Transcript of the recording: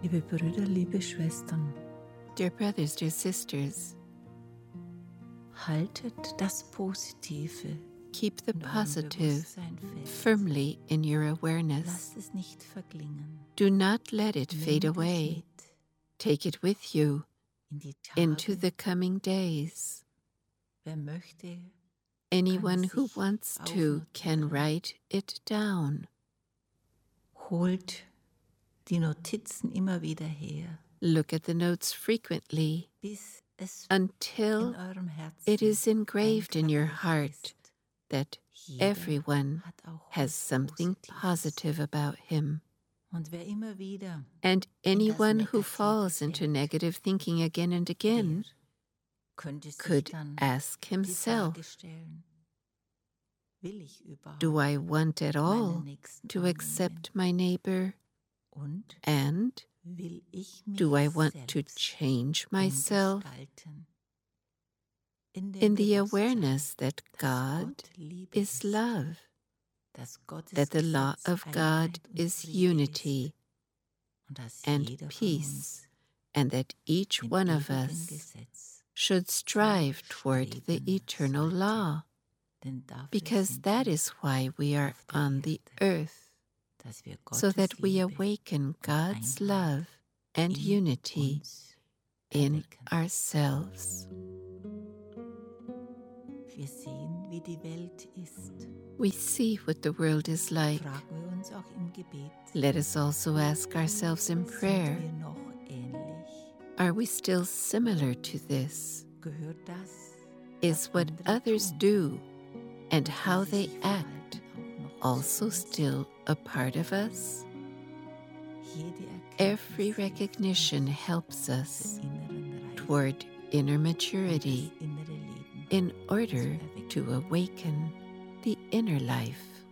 Liebe Brüder, liebe Schwestern, Dear brothers, dear sisters, haltet das Positive keep the in eurem positive Bewusstsein fest. firmly in your awareness. Lasst es nicht verklingen. Do not let it fade Nehmt es away. mit Take it with you in die into Tage. the coming days. Wer möchte, Anyone who sich wants to can aufnotieren. write it down. holt die Notizen immer wieder her, Look at the notes frequently bis es until in eurem Herzen it is engraved in your eingraviert heart ist. that Jeder everyone hat auch has was something Positives. positive about him. Und wer immer wieder And anyone who Negative falls into denkt, negative thinking again and again der könnte sich could dann ask die himself, Frage stellen, will ich überhaupt do I want at all meinen Nächsten to annehmen? accept my neighbor? Und And will ich mich do I want to selbst change myself umgestalten? In dem in the Bewusstsein, awareness that dass God Gott Liebe is ist, love, dass Gottes that the law Gesetz of God Einheit und is Friede unity ist und dass and jeder von peace, uns and that each dem one of ewigen us Gesetz should strive toward the streben eternal sollte. law, Denn dafür because sind that wir is why we are auf der on the Erde, earth, dass wir so Gottes that we Liebe awaken God's Einheit love and in unity uns in erwecken. ourselves. Wir sehen, wie die Welt ist. We see what the world is like. Fragen wir uns auch im Gebet, Let us also ask ourselves in prayer, sind wir noch ähnlich? are we still similar to this? Gehört das, Is was what andere others tun, do and wie how sie they sich act verhalten, auch noch also zu uns? still a part of us? Jede Every Erkenntnis hilft recognition uns helps zur us inneren Reife toward inner und maturity das innere Leben in order zu erwecken. to awaken the inner life.